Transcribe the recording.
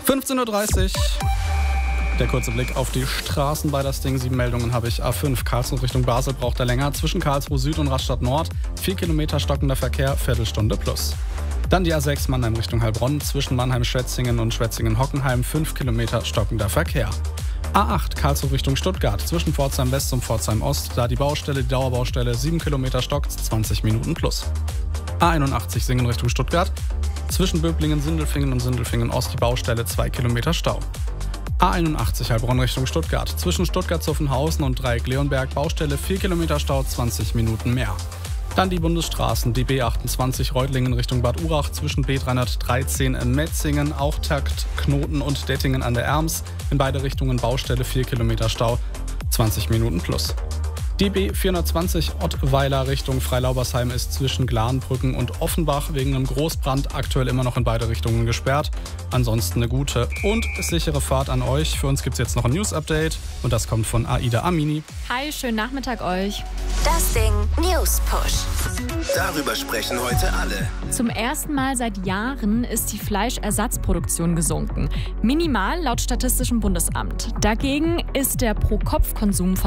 15:30 Uhr. Der kurze Blick auf die Straßen bei das Ding. 7 Meldungen habe ich. A5 Karlsruhe Richtung Basel braucht er länger. Zwischen Karlsruhe Süd und Rastatt Nord 4 Kilometer stockender Verkehr, Viertelstunde plus. Dann die A6 Mannheim Richtung Heilbronn. Zwischen Mannheim-Schwetzingen und Schwetzingen-Hockenheim 5 Kilometer stockender Verkehr. A8 Karlsruhe Richtung Stuttgart. Zwischen Pforzheim West und Pforzheim Ost. Da die Dauerbaustelle 7 Kilometer stockt, 20 Minuten plus. A81 Singen Richtung Stuttgart. Zwischen Böblingen, Sindelfingen und Sindelfingen Ost die Baustelle 2 Kilometer Stau. A81 Heilbronn Richtung Stuttgart. Zwischen Stuttgart-Zuffenhausen und Dreieck Leonberg Baustelle 4 Kilometer Stau, 20 Minuten mehr. Dann die Bundesstraßen, die B28 Reutlingen Richtung Bad Urach, zwischen B313 in Metzingen, auch Takt Knoten und Dettingen an der Erms. In beide Richtungen Baustelle 4 Kilometer Stau, 20 Minuten plus. Die B420 Ottweiler Richtung Freilaubersheim ist zwischen Glanbrücken und Offenbach wegen einem Großbrand aktuell immer noch in beide Richtungen gesperrt. Ansonsten eine gute und sichere Fahrt an euch. Für uns gibt es jetzt noch ein News-Update und das kommt von Aida Amini. Hi, schönen Nachmittag euch. Das Ding News Push. Darüber sprechen heute alle. Zum ersten Mal seit Jahren ist die Fleischersatzproduktion gesunken. Minimal laut Statistischem Bundesamt. Dagegen ist der Pro-Kopf-Konsum von